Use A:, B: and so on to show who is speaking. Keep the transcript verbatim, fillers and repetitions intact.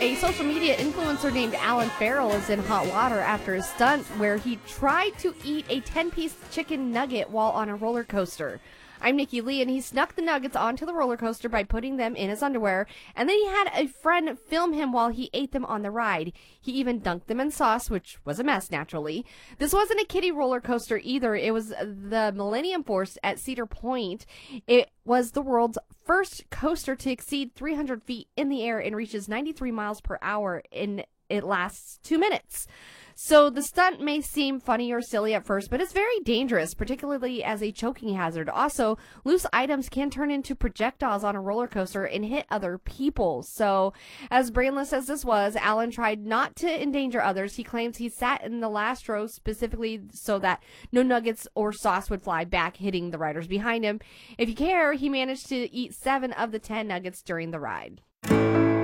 A: A social media influencer named Alan Farrell is in hot water after a stunt where he tried to eat a ten-piece chicken nugget while on a roller coaster. I'm Nikki Lee, and he snuck the nuggets onto the roller coaster by putting them in his underwear, and then he had a friend film him while he ate them on the ride. He even dunked them in sauce, which was a mess, naturally. This wasn't a kiddie roller coaster either. It was the Millennium Force at Cedar Point. It was the world's first coaster to exceed three hundred feet in the air and reaches ninety-three miles per hour, and it lasts two minutes. So the stunt may seem funny or silly at first, but it's very dangerous, particularly as a choking hazard. Also, loose items can turn into projectiles on a roller coaster and hit other people. So, as brainless as this was, Alan tried not to endanger others. He claims he sat in the last row specifically so that no nuggets or sauce would fly back, hitting the riders behind him. If you care, he managed to eat seven of the ten nuggets during the ride.